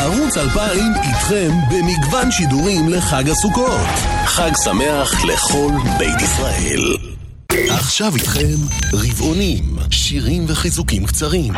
ערוץ 2000 איתכם במגוון שידורים לחג הסוכות. חג שמח לכל בית ישראל. עכשיו איתכם רבעונים, שירים וחיזוקים קצרים.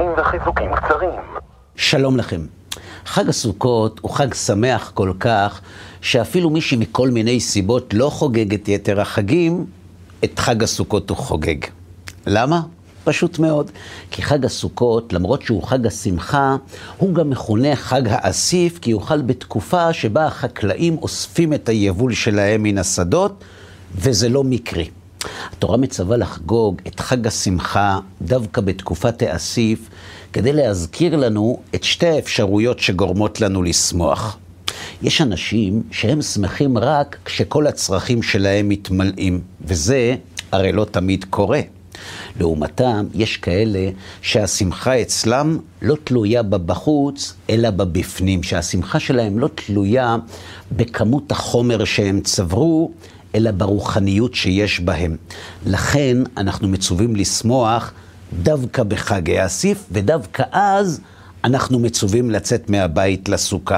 שלום לכם. חג הסוכות הוא חג שמח כל כך, שאפילו מי שמכל מיני סיבות לא חוגג את יתר החגים, את חג הסוכות הוא חוגג. למה? פשוט מאוד. כי חג הסוכות, למרות שהוא חג השמחה, הוא גם מכונה חג האסיף, כי הוא חל בתקופה שבה החקלאים אוספים את היבול שלהם מן השדות, וזה לא מקרי. התורה מצווה לחגוג את חג השמחה דווקא בתקופת האסיף, כדי להזכיר לנו את שתי האפשרויות שגורמות לנו לשמוח. יש אנשים שהם שמחים רק כשכל הצרכים שלהם מתמלאים, וזה הרי לא תמיד קורה. לעומתם, יש כאלה שהשמחה אצלם לא תלויה בבחוץ, אלא בבפנים, שהשמחה שלהם לא תלויה בכמות החומר שהם צברו, אלא ברוחניות שיש בהם. לכן אנחנו מצווים לשמוח דווקא בחג האסיף, ודווקא אז אנחנו מצווים לצאת מהבית לסוכה.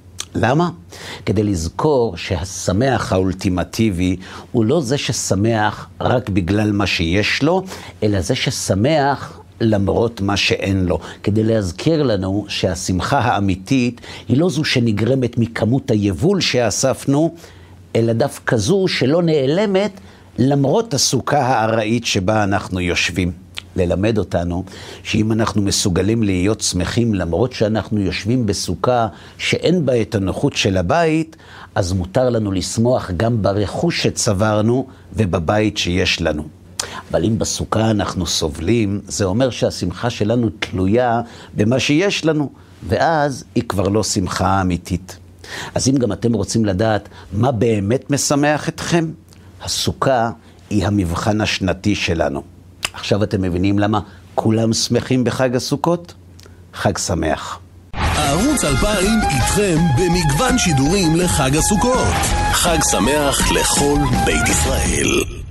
למה? כדי לזכור שהשמח האולטימטיבי הוא לא זה ששמח רק בגלל מה שיש לו, אלא זה ששמח למרות מה שאין לו. כדי להזכיר לנו שהשמחה האמיתית היא לא זו שנגרמת מכמות היבול שאספנו, אלא דווקא זו שלא נעלמת למרות הסוכה הארעית שבה אנחנו יושבים. ללמד אותנו שאם אנחנו מסוגלים להיות שמחים למרות שאנחנו יושבים בסוכה שאין בה את הנוחות של הבית, אז מותר לנו לשמוח גם ברכוש שצברנו ובבית שיש לנו. אבל אם בסוכה אנחנו סובלים, זה אומר שהשמחה שלנו תלויה במה שיש לנו, ואז היא כבר לא שמחה אמיתית. אז אם גם אתם רוצים לדעת מה באמת משמח אתכם, הסוכה היא המבחן השנתי שלנו. עכשיו אתם מבינים למה כולם שמחים בחג הסוכות? חג שמח. ערוץ 2000 איתכם במגוון שידורים לחג הסוכות. חג שמח לכל בית ישראל.